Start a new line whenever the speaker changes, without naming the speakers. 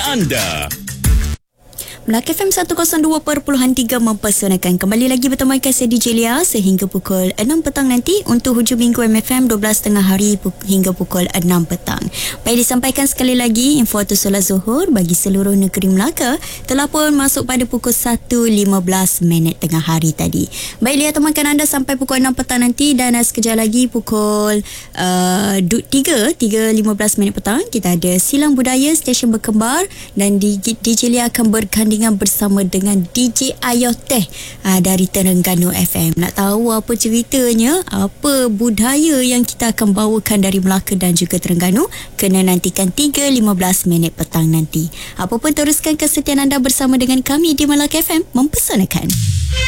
anda.
Melaka FM 102.3 mempersanakan. Kembali lagi bertemu dengan saya DJ Lia sehingga pukul 6 petang nanti untuk hujung minggu MFM 12.30 hari hingga pukul 6 petang. Baik, disampaikan sekali lagi info atau solat zuhur bagi seluruh negeri Melaka telah pun masuk pada pukul 1.15 tengah hari tadi. Baik, Lia temankan anda sampai pukul 6 petang nanti, dan sekejap lagi pukul 3.15 petang kita ada Silang Budaya Stesen Berkembar, dan DJ Lia akan berkandingan bersama dengan DJ Ayoh Teh dari Terengganu FM. Nak tahu apa ceritanya, apa budaya yang kita akan bawakan dari Melaka dan juga Terengganu? Kena nantikan 3.15 petang nanti. Apa pun teruskan kesetiaan anda bersama dengan kami di Melaka FM mempersanakan.